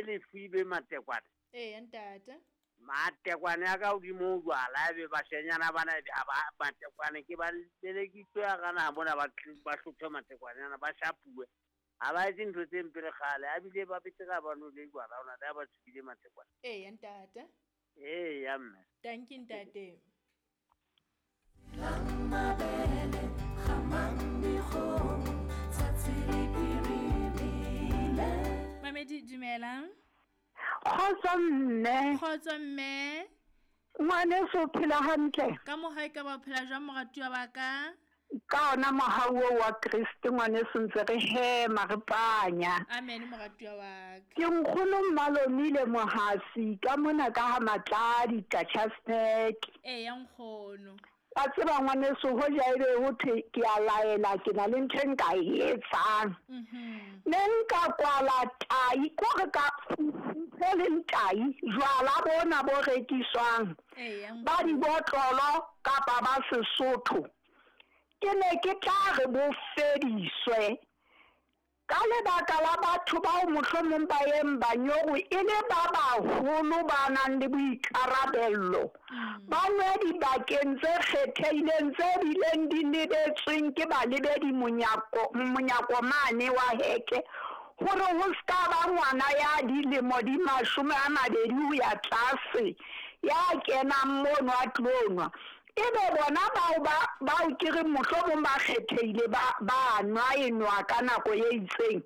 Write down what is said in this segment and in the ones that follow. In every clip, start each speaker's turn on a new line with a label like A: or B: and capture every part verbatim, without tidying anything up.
A: le fibe matekwane
B: Eh ntate.
A: matekwane a ka hodimo jwala be ba shenyana bana ba matekwane ke ba lelekitswe kana bona ba ba hlotse matekwane ana ba shapuwe a ba itse ntho tse mpere khale a bile ba betega ba no le jwala ona da ba tsubile matekwane
B: Eh ntate.
A: eh ya mme
B: Thank you ntate.
C: Lamabele khamang kho tsatsili pirimile
B: Mamedi dumela.
D: Khotso mme
B: Khotso mme.
D: ngwane so phela hantle
B: Ka mo hae ka ba phela jwa moratuwa ba ka.
D: ka ona mohawo wa Kristo ngwane se ntse re hema re panya
B: Amen moratuwa wa ka.
D: ke nkgono Malomile Mohasi ka mona ka ha Matladi ka Chastec
B: Eh ya nkgono.
D: a tseba ngwane so ho jaile ho the ke a laela ke na le ntho nka e etsang
B: Mhm.
D: ne nka kwala tai ko re ka pele tai jwala bona bo rekiswang
B: Eh ya
D: ba di botlolo kapa ba Sesotho ke ne ke tla re bo fediswe ka lebaka la batho ba o mohlomong ba yeng banyogo e le ba baholo ba nang le boikarabello ba nwe dibakeng tse kgethehileng tse bileng di lebetsweng ke balebedi monyako monyako mane wa heke gore ho ska ba ngwana ya dilemo di mashome a mabedi ho ya tlase ya kenang mono a tlonwa ebe bona bao ba bao ke re mohlomong ba kgethehile ba ba nwa enwa ka nako ye itseng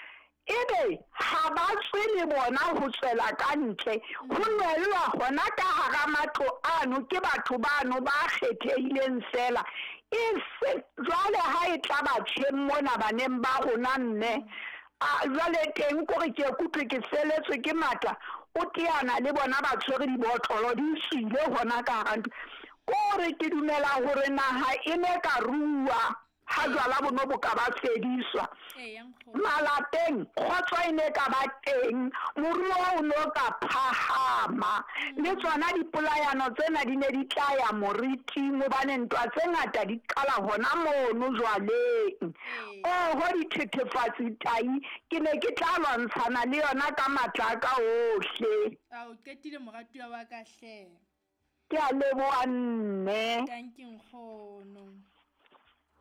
D: ebe ha ba tswele bona ho tswela ka ntle ho nwelwa hona ka hara matlo ano ke batho bano ba kgethehileng fela e se jwale ha e tla ba tsheng mona baneng ba rona mme a jwale teng ko re ke kutlwe ke seletswe ke matla o teana le bona ba tshwere di botlolo di tswile hona ka hara gore ke dumela gore naha e ne ka ruwa ha jwala bono bo ka ba fediswa malapeng kgotso e ne ka ba teng moruo o no ka phahama le tsona dipolayano tsena di ne di tlaya moriting hobane ntwa tse ngata di qala hona mono jwaleng o ho dithethefatsi tai ke ne ke tla lwantshana le yona ka matla ka ohle
B: a o ketile moratuwa wa ka hle
D: ke a leboha nne
B: thank you nkgono